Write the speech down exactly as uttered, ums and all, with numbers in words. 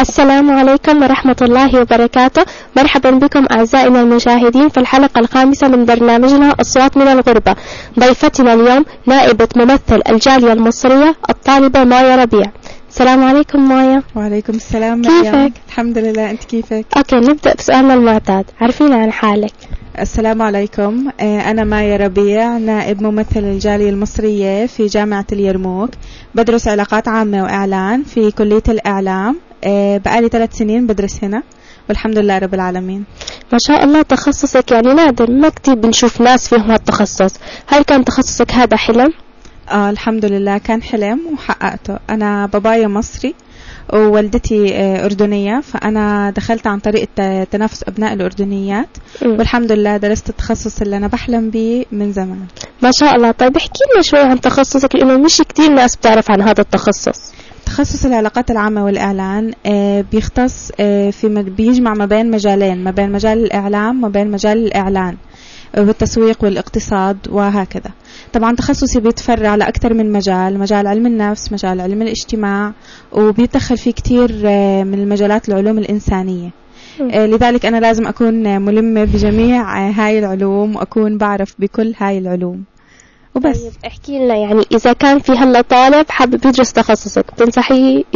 السلام عليكم ورحمة الله وبركاته. مرحبا بكم أعزائنا المشاهدين في الحلقة الخامسة من برنامجنا أصوات من الغربة. ضيفتنا اليوم نائبة ممثل الجالية المصرية الطالبة مايا ربيع. السلام عليكم مايا. وعليكم السلام. كيفك؟ الحمد لله، أنت كيفك؟ أوكي، نبدأ بسؤالنا المعتاد، عرفينا عن حالك. السلام عليكم، أنا مايا ربيع، نائب ممثل الجالية المصرية في جامعة اليرموك، بدرس علاقات عامة وإعلان في كلية الإعلام. بقالي ثلاث سنين بدرس هنا والحمد لله رب العالمين. ما شاء الله، تخصصك يعني نادر، ما كتير بنشوف ناس فيهم هالتخصص. هل كان تخصصك هذا حلم؟ آه الحمد لله كان حلم وحققته. أنا بابايا مصري ووالدتي أردنية، فأنا دخلت عن طريق تنافس أبناء الأردنيات م. والحمد لله درست التخصص اللي أنا بحلم به من زمان. ما شاء الله. طيب احكي لنا شوي عن تخصصك، لأنه مش كتير ناس بتعرف عن هذا التخصص. تخصص العلاقات العامة والإعلان بيختص في بيجمع ما بين مجالين، ما بين مجال الإعلام وما بين مجال الإعلان والتسويق والاقتصاد وهكذا. طبعا تخصصي بيتفرع لأكثر من مجال، مجال علم النفس، مجال علم الاجتماع، وبيدخل فيه كتير من المجالات العلوم الإنسانية. لذلك أنا لازم أكون ملمة بجميع هاي العلوم وأكون بعرف بكل هاي العلوم وبس. طيب احكي لنا، يعني إذا كان في هلا طالب حابب يدرس تخصصك، بتنصحيه